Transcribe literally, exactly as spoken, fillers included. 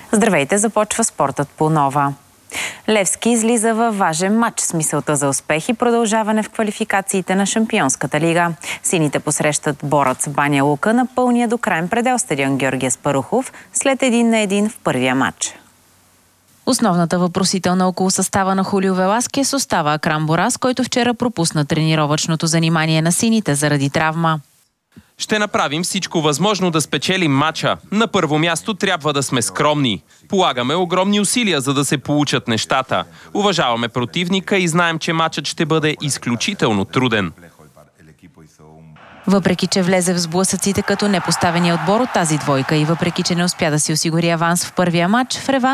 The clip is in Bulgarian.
Здравейте, започва спортът по Нова. Левски излиза във важен матч с мисълта за успех и продължаване в квалификациите на Шампионската лига. Сините посрещат Бороц Баня Лука на пълния до краен предел стадион Георги Аспарухов след един на един в първия матч. Основната въпросителна около състава на Хулио Веласкес остава Акрам Борас, който вчера пропусна тренировъчното занимание на сините заради травма. Ще направим всичко възможно да спечелим матча. На първо място трябва да сме скромни. Полагаме огромни усилия, за да се получат нещата. Уважаваме противника и знаем, че матчът ще бъде изключително труден. Въпреки че влезе в сблъсъците като непоставения отбор от тази двойка и въпреки че не успя да си осигури аванс в първия матч, в реванш